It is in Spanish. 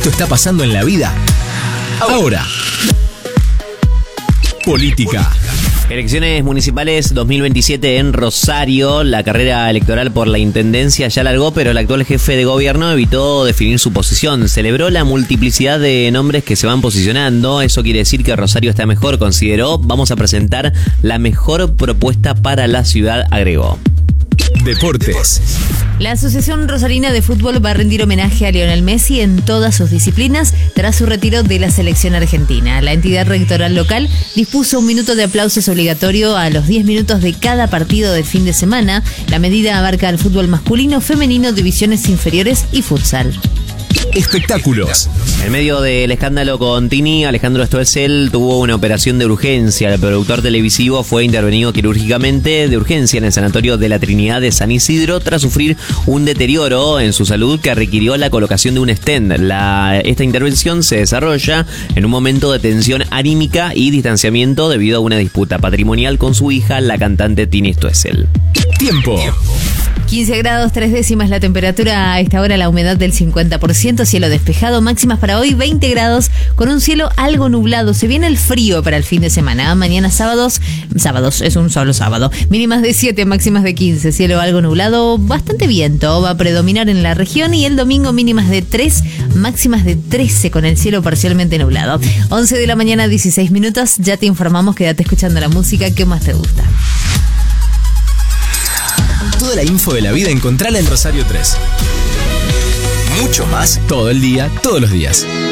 esto está pasando en la vida ahora. Política. Elecciones municipales 2027 en Rosario. La carrera electoral por la intendencia ya largó, pero el actual jefe de gobierno evitó definir su posición. Celebró la multiplicidad de nombres que se van posicionando. Eso quiere decir que Rosario está mejor, consideró. Vamos a presentar la mejor propuesta para la ciudad, agregó. Deportes. La Asociación Rosarina de Fútbol va a rendir homenaje a Lionel Messi en todas sus disciplinas tras su retiro de la selección argentina. La entidad rectoral local dispuso un minuto de aplausos obligatorio a los 10 minutos de cada partido del fin de semana. La medida abarca el fútbol masculino, femenino, divisiones inferiores y futsal. Espectáculos. En medio del escándalo con Tini, Alejandro Stoessel tuvo una operación de urgencia. El productor televisivo fue intervenido quirúrgicamente de urgencia en el sanatorio de la Trinidad de San Isidro tras sufrir un deterioro en su salud que requirió la colocación de un stent. Esta intervención se desarrolla en un momento de tensión anímica y distanciamiento debido a una disputa patrimonial con su hija, la cantante Tini Stoessel. Tiempo. 15 grados 3 décimas la temperatura a esta hora, la humedad del 50%, cielo despejado, máximas para hoy 20 grados con un cielo algo nublado. Se viene el frío para el fin de semana. Mañana sábados es un solo sábado. Mínimas de 7, máximas de 15, cielo algo nublado, bastante viento va a predominar en la región y el domingo mínimas de 3, máximas de 13 con el cielo parcialmente nublado. 11 de la mañana, 16 minutos, ya te informamos, quédate escuchando la música que más te gusta. Toda la info de la vida encontrala en Rosario 3. Mucho más todo el día, todos los días.